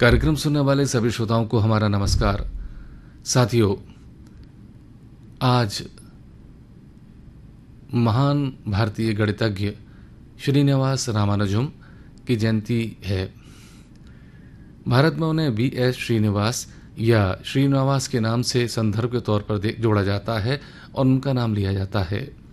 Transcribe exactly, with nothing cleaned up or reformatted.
कार्यक्रम सुनने वाले सभी श्रोताओं को हमारा नमस्कार। साथियों, आज महान भारतीय गणितज्ञ श्रीनिवास रामानुजम की जयंती है। भारत में उन्हें वी एस श्रीनिवास या श्रीनिवास के नाम से संदर्भ के तौर पर जोड़ा जाता है और उनका नाम लिया जाता है।